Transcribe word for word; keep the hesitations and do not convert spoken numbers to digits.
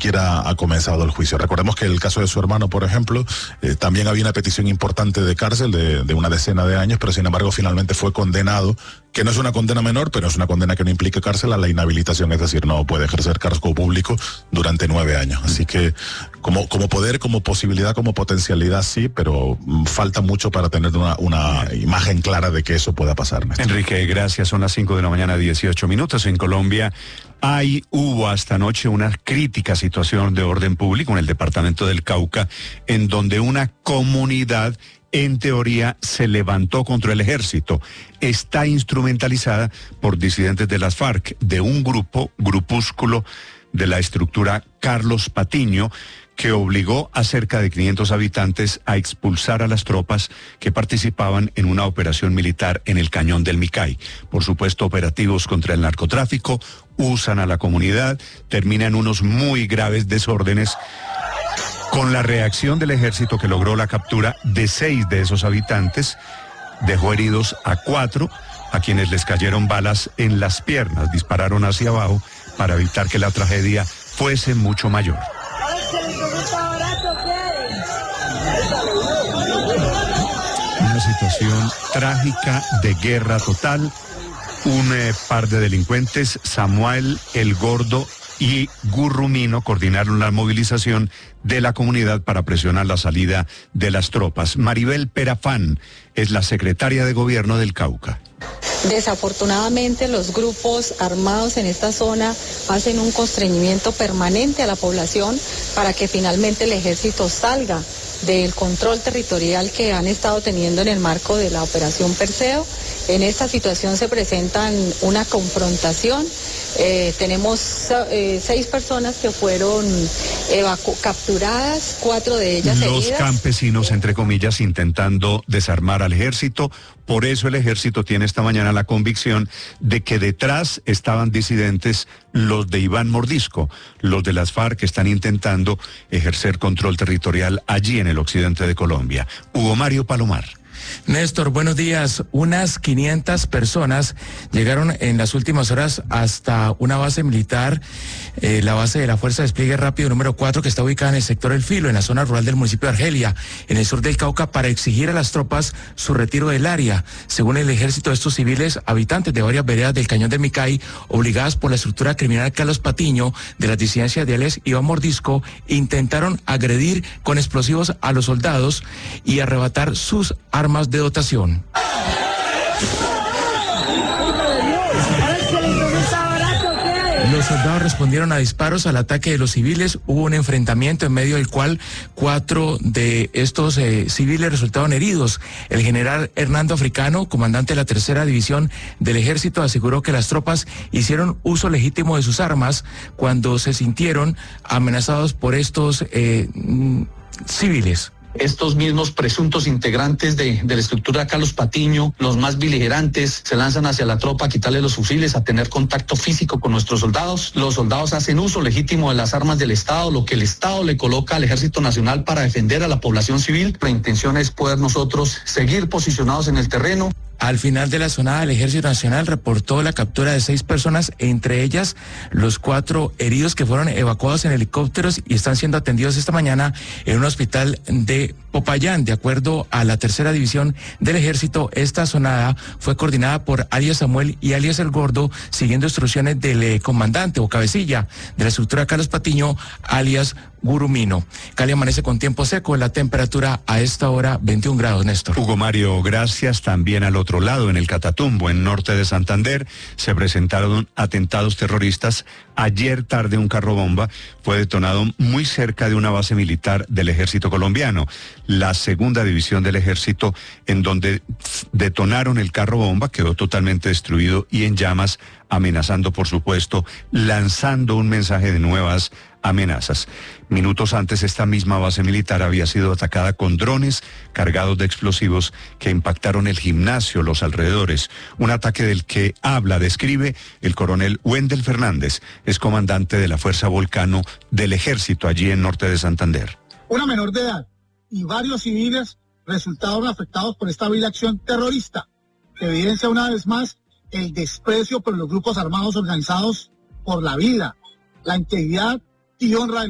siquiera ha comenzado el juicio. Recordemos que el caso de su hermano, por ejemplo, eh, también había una petición importante de cárcel de, de una decena de años, pero sin embargo finalmente fue condenado, que no es una condena menor, pero es una condena que no implica cárcel, a la inhabilitación, es decir, no puede ejercer cargo público durante nueve años. Así que como, como poder, como posibilidad, como potencialidad, sí, pero mm, falta mucho para tener una, una imagen clara de que eso pueda pasar, Néstor. Enrique, gracias. Son las cinco de la mañana, dieciocho minutos. En Colombia hay, hubo hasta anoche una crítica situación de orden público en el departamento del Cauca, en donde una comunidad en teoría se levantó contra el ejército. Está instrumentalizada por disidentes de las FARC, de un grupo, grupúsculo de la estructura Carlos Patiño, que obligó a cerca de quinientos habitantes a expulsar a las tropas que participaban en una operación militar en el Cañón del Micay. Por supuesto, operativos contra el narcotráfico, usan a la comunidad, terminan unos muy graves desórdenes, con la reacción del ejército, que logró la captura de seis de esos habitantes. Dejó heridos a cuatro, a quienes les cayeron balas en las piernas, dispararon hacia abajo para evitar que la tragedia fuese mucho mayor. Una situación trágica de guerra total. Un eh, par de delincuentes, Samuel el Gordo y Gurrumino, coordinaron la movilización de la comunidad para presionar la salida de las tropas. Maribel Perafán es la secretaria de Gobierno del Cauca. Desafortunadamente, los grupos armados en esta zona hacen un constreñimiento permanente a la población para que finalmente el ejército salga del control territorial que han estado teniendo en el marco de la operación Perseo. En esta situación se presentan una confrontación. Eh, tenemos eh, seis personas que fueron evacu- capturadas, cuatro de ellas heridas. Los campesinos, entre comillas, intentando desarmar al ejército. Por eso el ejército tiene esta mañana la convicción de que detrás estaban disidentes, los de Iván Mordisco, los de las FARC, que están intentando ejercer control territorial allí en el occidente de Colombia. Hugo Mario Palomar. Néstor, buenos días. Unas quinientas personas llegaron en las últimas horas hasta una base militar, eh, la base de la Fuerza de Despliegue Rápido número cuatro, que está ubicada en el sector El Filo, en la zona rural del municipio de Argelia, en el sur del Cauca, para exigir a las tropas su retiro del área. Según el ejército, estos civiles, habitantes de varias veredas del Cañón de Micay, obligadas por la estructura criminal Carlos Patiño, de las disidencias de alias Iván Mordisco, intentaron agredir con explosivos a los soldados y arrebatar sus armas de dotación. Los soldados respondieron a disparos al ataque de los civiles. Hubo un enfrentamiento en medio del cual cuatro de estos eh, civiles resultaron heridos. El general Hernando Africano, comandante de la tercera división del ejército, aseguró que las tropas hicieron uso legítimo de sus armas cuando se sintieron amenazados por estos eh, mm, civiles. Estos mismos presuntos integrantes de, de la estructura Carlos Patiño, los más beligerantes, se lanzan hacia la tropa a quitarle los fusiles, a tener contacto físico con nuestros soldados. Los soldados hacen uso legítimo de las armas del Estado, lo que el Estado le coloca al Ejército Nacional para defender a la población civil. La intención es poder nosotros seguir posicionados en el terreno. Al final de la sonada, el Ejército Nacional reportó la captura de seis personas, entre ellas los cuatro heridos que fueron evacuados en helicópteros y están siendo atendidos esta mañana en un hospital de Popayán. De acuerdo a la tercera división del Ejército, esta sonada fue coordinada por alias Samuel y alias El Gordo, siguiendo instrucciones del eh, comandante o cabecilla de la estructura Carlos Patiño, alias Gurrumino. Cali amanece con tiempo seco, la temperatura a esta hora veintiún grados, Néstor. Hugo Mario, gracias. También al otro lado, en el Catatumbo, en norte de Santander, se presentaron atentados terroristas. Ayer tarde un carro bomba fue detonado muy cerca de una base militar del ejército colombiano, la segunda división del ejército, en donde detonaron el carro bomba, quedó totalmente destruido y en llamas, amenazando, por supuesto, lanzando un mensaje de nuevas amenazas. Minutos antes, esta misma base militar había sido atacada con drones cargados de explosivos que impactaron el gimnasio, los alrededores. Un ataque del que habla, describe el coronel Wendel Fernández, es comandante de la Fuerza Volcano del Ejército allí en norte de Santander. Una menor de edad y varios civiles resultaron afectados por esta vil acción terrorista, que evidencia una vez más el desprecio por los grupos armados organizados por la vida, la integridad y honra del